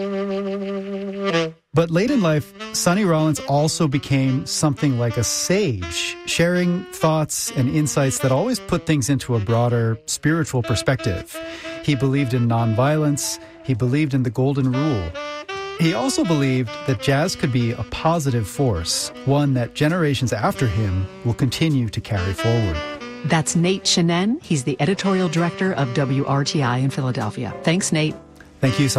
But late in life, Sonny Rollins also became something like a sage, sharing thoughts and insights that always put things into a broader spiritual perspective. He believed in nonviolence. He believed in the golden rule. He also believed that jazz could be a positive force, one that generations after him will continue to carry forward. That's Nate Shenin. He's the editorial director of WRTI in Philadelphia. Thanks, Nate. Thank you, Sonny.